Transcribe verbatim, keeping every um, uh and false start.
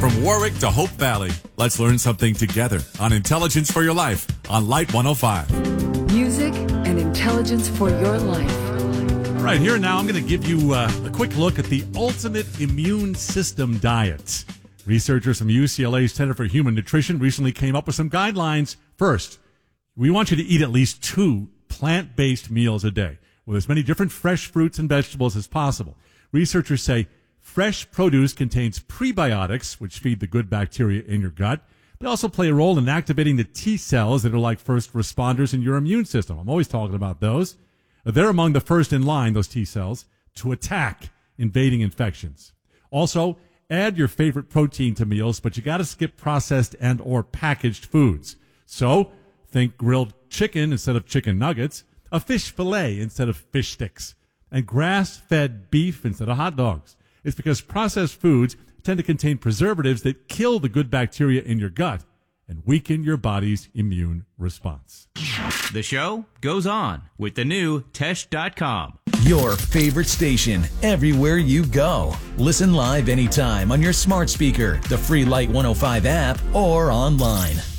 From Warwick to Hope Valley, let's learn something together on Intelligence for Your Life on Light one oh five. Music and intelligence for your life. All right, here now I'm going to give you uh, a quick look at the ultimate immune system diet. Researchers from U C L A's Center for Human Nutrition recently came up with some guidelines. First, we want you to eat at least two plant-based meals a day with as many different fresh fruits and vegetables as possible. Researchers say fresh produce contains prebiotics, which feed the good bacteria in your gut. They also play a role in activating the T cells that are like first responders in your immune system. I'm always talking about those. They're among the first in line, those T cells, to attack invading infections. Also, add your favorite protein to meals, but you got to skip processed and or packaged foods. So, think grilled chicken instead of chicken nuggets, a fish fillet instead of fish sticks, and grass-fed beef instead of hot dogs. It's because processed foods tend to contain preservatives that kill the good bacteria in your gut and weaken your body's immune response. The show goes on with the new Tesh dot com. Your favorite station, everywhere you go. Listen live anytime on your smart speaker, the free Light one oh five app, or online.